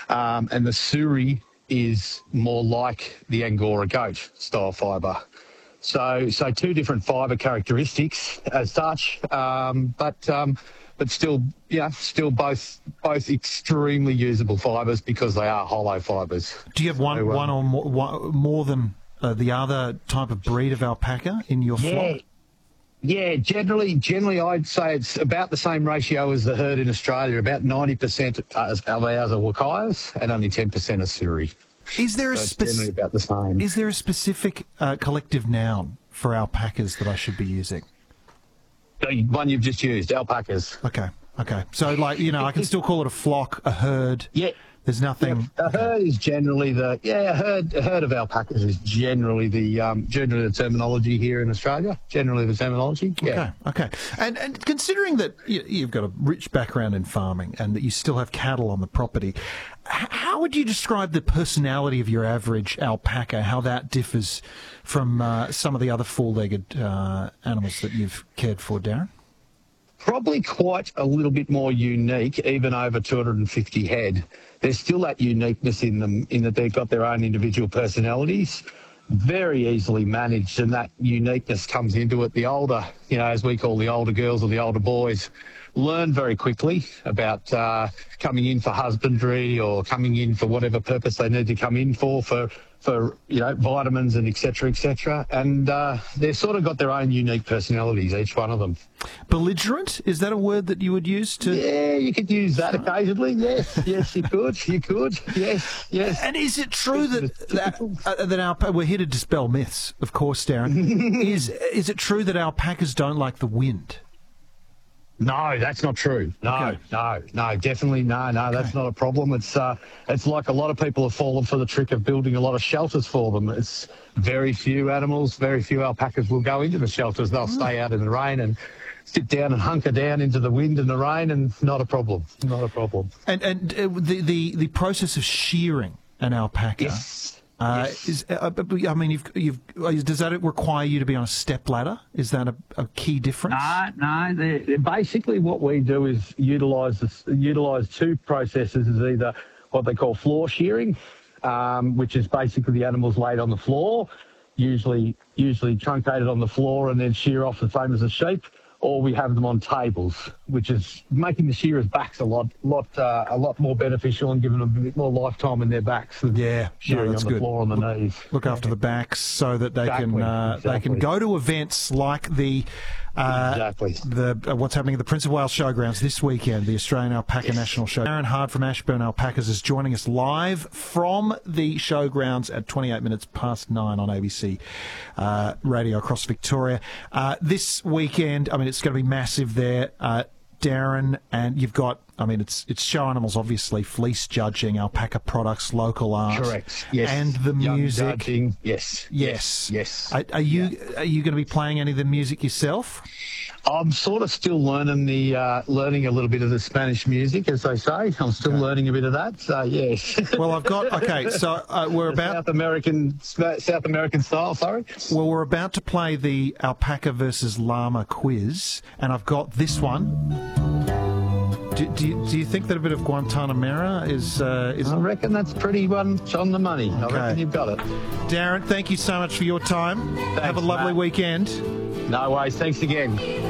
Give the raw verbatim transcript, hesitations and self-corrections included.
Um, and the suri is more like the Angora goat style fibre. So, so two different fibre characteristics as such, um, but um, but still, yeah, still both both extremely usable fibres because they are hollow fibres. Do you have one so, um, one or more, one, more than uh, the other type of breed of alpaca in your yeah. flock? Yeah, generally, generally, I'd say it's about the same ratio as the herd in Australia. About ninety percent of ours are Wakayas and only ten percent are Suri. Is there so a it's spec- generally about the same. Is there a specific uh, collective noun for alpacas that I should be using? The one you've just used, alpacas. Okay, okay. So, like, you know, I can still call it a flock, a herd. Yeah. There's nothing. Yeah, a herd is generally the yeah a herd a herd of alpacas is generally the um, generally the terminology here in Australia. Generally the terminology. Yeah. Okay. Okay. And and considering that you, you've got a rich background in farming and that you still have cattle on the property, h- how would you describe the personality of your average alpaca? How that differs from uh, some of the other four-legged uh, animals that you've cared for, Darren? Probably quite a little bit more unique, even over two hundred fifty head. There's still that uniqueness in them, in that they've got their own individual personalities, very easily managed, and that uniqueness comes into it. The older, you know, as we call the older girls or the older boys, learn very quickly about uh, coming in for husbandry or coming in for whatever purpose they need to come in for, for, for you know, vitamins and et cetera, et cetera. And uh, they've sort of got their own unique personalities, each one of them. Belligerent? Is that a word that you would use to... Yeah, you could use that occasionally. Yes, yes, you could. You could. Yes, yes. And is it true that that, uh, that alpa- we're here to dispel myths, of course, Darren. is is it true that alpacas don't like the wind? No, that's not true. No, Okay. no, no, definitely no, no. That's Okay. not a problem. It's uh, it's like a lot of people have fallen for the trick of building a lot of shelters for them. It's very few animals, very few alpacas will go into the shelters. They'll stay out in the rain and sit down and hunker down into the wind and the rain, and not a problem. Not a problem. And and uh, the, the the process of shearing an alpaca. Yes. Uh, yes. is uh, I mean, you've, you've, does that require you to be on a step ladder? Is that a, a key difference? No, no. They're, they're basically, what we do is utilise this, utilise two processes. Is either what they call floor shearing, um, which is basically the animals laid on the floor, usually usually truncated on the floor, and then shear off the same as a sheep. Or we have them on tables, which is making the shearers' backs a lot, lot, uh, a lot more beneficial and giving them a bit more lifetime in their backs than Yeah, shearing no, that's on the good. floor on the look, knees. Look after the backs so that they Exactly, can uh, they can exactly. go to events like the uh, Exactly. the uh, what's happening at the Prince of Wales Showgrounds this weekend, the Australian Alpaca Yes. National Show. Darren Hard from Ashburn Alpacas is joining us live from the showgrounds at twenty-eight minutes past nine on A B C uh, Radio across Victoria. Uh, this weekend, I mean, it's going to be massive there. Uh, Darren, and you've got, I mean, it's it's show animals, obviously, fleece judging, alpaca products, local art. Correct. Yes. And the Young music. judging. Yes. Yes. Yes. Are, are you are you going to be playing any of the music yourself? I'm sort of still learning the uh, learning a little bit of the Spanish music, as they say. I'm still Okay. learning a bit of that. So yes. Well, I've got okay. So uh, we're about South American South American style. Sorry. well, we're about to play the alpaca versus llama quiz, and I've got this one. Do, do, you, do you think that a bit of Guantanamera is uh, is I reckon that's pretty much on the money. Okay. I reckon you've got it. Darren? Thank you so much for your time. Have a lovely Matt. weekend. No worries. Thanks again.